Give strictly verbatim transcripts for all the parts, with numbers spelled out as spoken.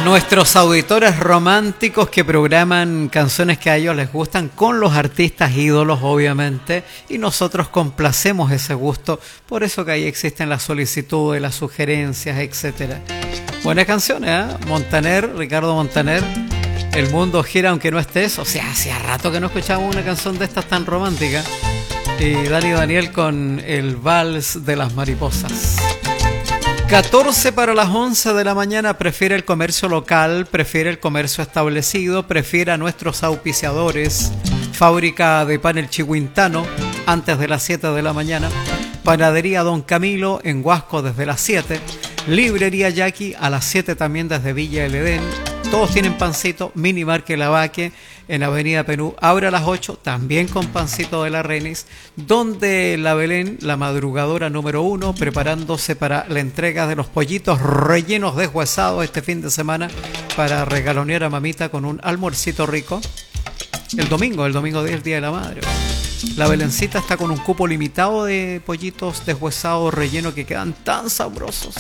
Nuestros auditores románticos que programan canciones que a ellos les gustan con los artistas ídolos, obviamente, y nosotros complacemos ese gusto, por eso que ahí existen las solicitudes, las sugerencias, etcétera. Buenas canciones, ¿eh? Montaner, Ricardo Montaner, El mundo gira aunque no estés, o sea, hacía rato que no escuchábamos una canción de estas tan romántica. Y Dani Daniel con el vals de las mariposas. catorce para las once de la mañana. Prefiere el comercio local, prefiere el comercio establecido, prefiere a nuestros auspiciadores. Fábrica de pan El Chihuintano antes de las siete de la mañana. Panadería Don Camilo en Huasco desde las siete. Librería Yaqui a las siete también desde Villa El Edén. Todos tienen pancito. Mini Marque Lavaque en Avenida Perú abre a las ocho, también con pancito de la Renis, donde la Belén, la madrugadora número uno, preparándose para la entrega de los pollitos rellenos deshuesados este fin de semana para regalonear a mamita con un almuercito rico. El domingo, el domingo del Día de la Madre. La Belencita está con un cupo limitado de pollitos deshuesados rellenos que quedan tan sabrosos.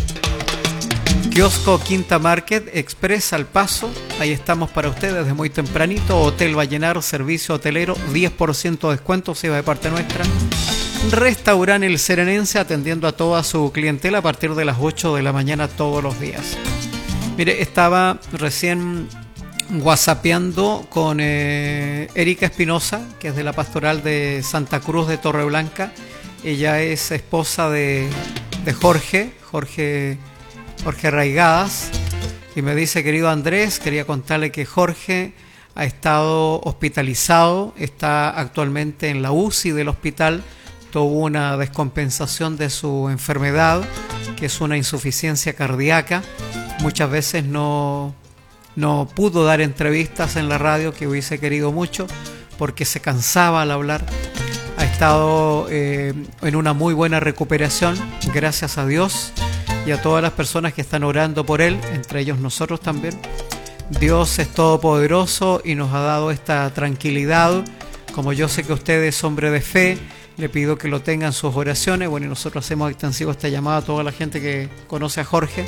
Kiosco Quinta Market Express al paso, ahí estamos para ustedes desde muy tempranito. Hotel Vallenar, servicio hotelero, diez por ciento de descuento si va de parte nuestra. Restaurante El Serenense atendiendo a toda su clientela a partir de las ocho de la mañana todos los días. Mire, estaba recién whatsappeando con eh, Erika Espinosa, que es de la pastoral de Santa Cruz de Torreblanca. Ella es esposa de, de Jorge, Jorge... Jorge Raigadas, y me dice: querido Andrés, quería contarle que Jorge ha estado hospitalizado, está actualmente en la U C I del hospital, tuvo una descompensación de su enfermedad, que es una insuficiencia cardíaca. Muchas veces no, no pudo dar entrevistas en la radio, que hubiese querido mucho, porque se cansaba al hablar. Ha estado eh, en una muy buena recuperación, gracias a Dios. Y a todas las personas que están orando por él, entre ellos nosotros también. Dios es todopoderoso y nos ha dado esta tranquilidad. Como yo sé que usted es hombre de fe, le pido que lo tenga en sus oraciones. Bueno, y nosotros hacemos extensivo esta llamada a toda la gente que conoce a Jorge.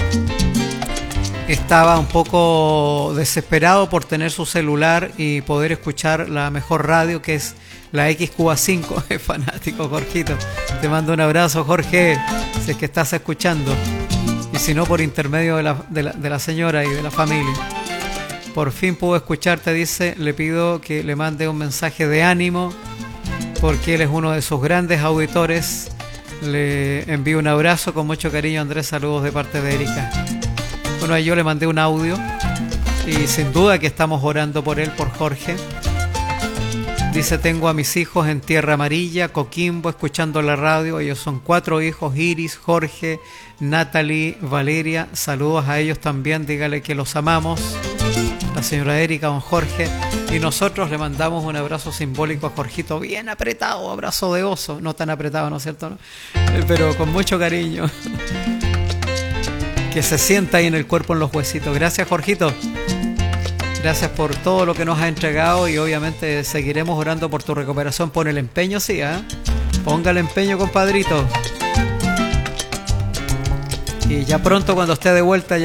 Estaba un poco desesperado por tener su celular y poder escuchar la mejor radio, que es la X Q A cinco. Es fanático, Jorgito. Te mando un abrazo, Jorge, si es que estás escuchando. Y si no, por intermedio de la, de la, de la señora y de la familia. Por fin pudo escucharte, dice. Le pido que le mande un mensaje de ánimo, porque él es uno de sus grandes auditores. Le envío un abrazo con mucho cariño, Andrés. Saludos de parte de Erika. Bueno, yo le mandé un audio y sin duda que estamos orando por él, por Jorge. Dice: tengo a mis hijos en Tierra Amarilla, Coquimbo, escuchando la radio. Ellos son cuatro hijos: Iris, Jorge, Natalie, Valeria. Saludos a ellos también, dígale que los amamos. La señora Erika, don Jorge. Y nosotros le mandamos un abrazo simbólico a Jorgito, bien apretado, abrazo de oso. No tan apretado, ¿no es cierto? ¿No? Pero con mucho cariño. Que se sienta ahí en el cuerpo, en los huesitos. Gracias, Jorgito. Gracias por todo lo que nos ha entregado, y obviamente seguiremos orando por tu recuperación. Pon el empeño, sí, ¿eh? Ponga el empeño, compadrito. Y ya pronto, cuando esté de vuelta, ya